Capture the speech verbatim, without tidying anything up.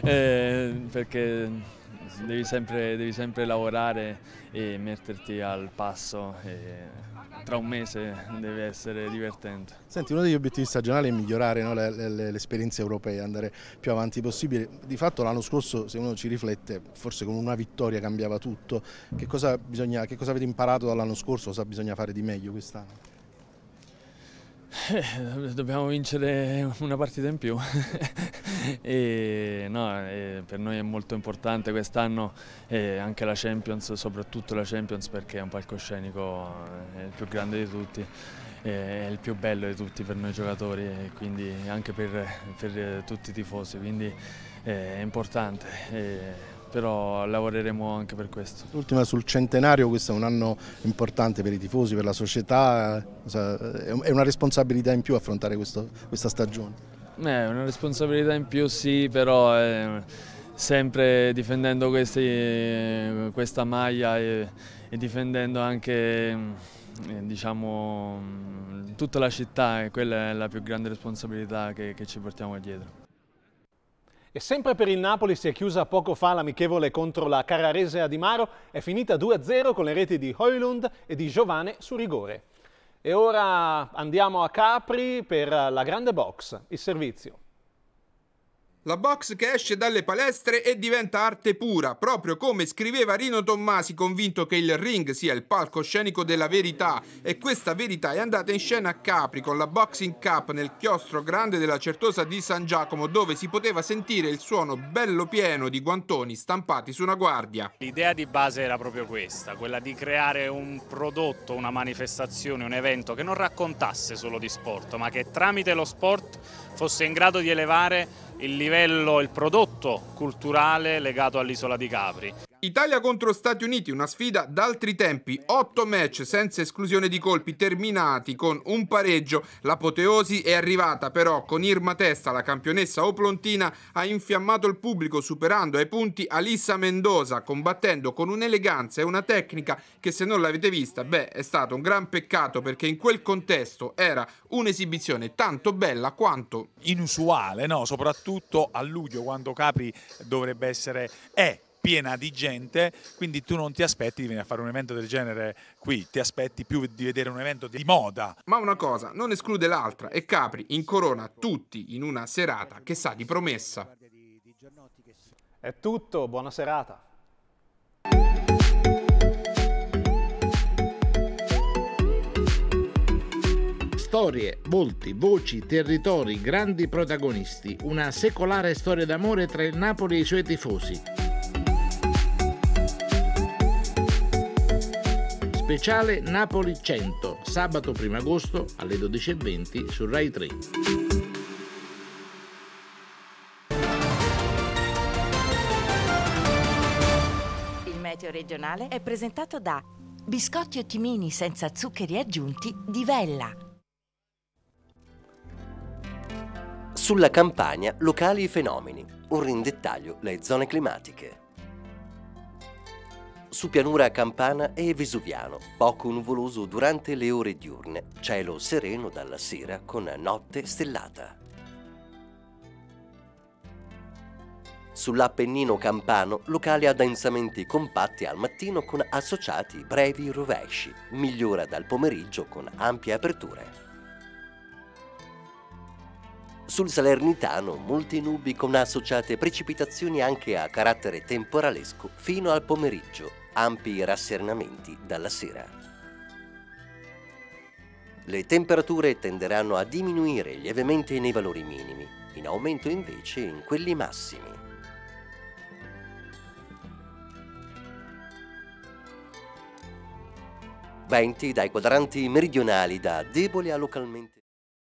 eh, perché devi sempre, devi sempre lavorare e metterti al passo e tra un mese deve essere divertente. Senti, uno degli obiettivi stagionali è migliorare, no, le, le, le esperienze europee, andare più avanti possibile. Di fatto l'anno scorso, se uno ci riflette, forse con una vittoria cambiava tutto. Che cosa bisogna, che cosa avete imparato dall'anno scorso? Cosa bisogna fare di meglio quest'anno? Eh, dobbiamo vincere una partita in più e, no, e per noi è molto importante quest'anno e anche la Champions, soprattutto la Champions, perché è un palcoscenico, è il più grande di tutti, è il più bello di tutti per noi giocatori e quindi anche per, per tutti i tifosi, quindi è importante. E, però lavoreremo anche per questo. L'ultima sul centenario, questo è un anno importante per i tifosi, per la società, è una responsabilità in più affrontare questo, questa stagione? È una responsabilità in più sì, però eh, sempre difendendo questi, questa maglia e, e difendendo anche eh, diciamo, tutta la città, e quella è la più grande responsabilità che, che ci portiamo dietro. E sempre per il Napoli si è chiusa poco fa l'amichevole contro la Carrarese a Di Maro, è finita due a zero con le reti di Højlund e di Giovane su rigore. E ora andiamo a Capri per la grande box, il servizio. La box che esce dalle palestre e diventa arte pura, proprio come scriveva Rino Tommasi, convinto che il ring sia il palcoscenico della verità, e questa verità è andata in scena a Capri con la Boxing Cup nel chiostro grande della Certosa di San Giacomo, dove si poteva sentire il suono bello pieno di guantoni stampati su una guardia. L'idea di base era proprio questa, quella di creare un prodotto, una manifestazione, un evento che non raccontasse solo di sport, ma che tramite lo sport fosse in grado di elevare il livello, il prodotto culturale legato all'isola di Capri. Italia contro Stati Uniti, una sfida d'altri tempi, otto match senza esclusione di colpi, terminati con un pareggio. L'apoteosi è arrivata però con Irma Testa, la campionessa oplontina ha infiammato il pubblico superando ai punti Alissa Mendoza, combattendo con un'eleganza e una tecnica che, se non l'avete vista, beh, è stato un gran peccato, perché in quel contesto era un'esibizione tanto bella quanto inusuale, no? Soprattutto a luglio, quando Capri dovrebbe essere è piena di gente, quindi tu non ti aspetti di venire a fare un evento del genere qui, ti aspetti più di vedere un evento di moda. Ma una cosa non esclude l'altra e Capri incorona tutti in una serata che sa di promessa. È tutto, buona serata. Storie, volti, voci, territori, grandi protagonisti, una secolare storia d'amore tra il Napoli e i suoi tifosi. Speciale Napoli cento, sabato primo agosto alle dodici e venti su Rai tre. Il meteo regionale è presentato da Biscotti Ottimini senza zuccheri aggiunti di Vella. Sulla Campania, locali e fenomeni. Ora in dettaglio le zone climatiche. Su pianura campana e vesuviano, poco nuvoloso durante le ore diurne, cielo sereno dalla sera con notte stellata. Sull'Appennino campano, locali addensamenti compatti al mattino con associati brevi rovesci, migliora dal pomeriggio con ampie aperture. Sul Salernitano, molte nubi con associate precipitazioni anche a carattere temporalesco fino al pomeriggio, ampi rassernamenti dalla sera. Le temperature tenderanno a diminuire lievemente nei valori minimi, in aumento invece in quelli massimi. Venti dai quadranti meridionali da deboli a localmente